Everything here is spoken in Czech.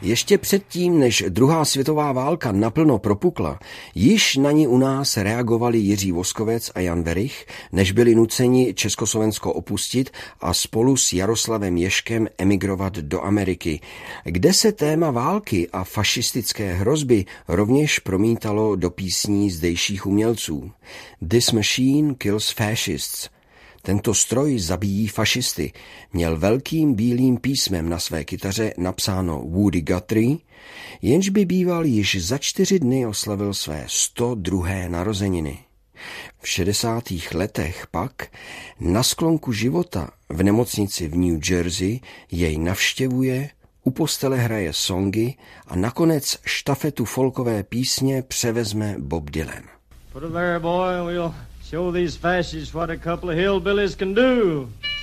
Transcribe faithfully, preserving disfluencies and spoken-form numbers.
Ještě předtím, než druhá světová válka naplno propukla, již na ní u nás reagovali Jiří Voskovec a Jan Werich, než byli nuceni Československo opustit a spolu s Jaroslavem Ježkem emigrovat do Ameriky, kde se téma války a fašistické hrozby rovněž promítalo do písní zdejších umělců. This machine kills fascists. Tento stroj zabíjí fašisty, měl velkým bílým písmem na své kytaře napsáno Woody Guthrie, jenž by býval již za čtyři dny oslavil své sto druhé narozeniny. V šedesátých letech pak na sklonku života v nemocnici v New Jersey jej navštěvuje, u postele hraje songy a nakonec štafetu folkové písně převezme Bob Dylan. Put it there, boy, and we'll show these fascists what a couple of hillbillies can do.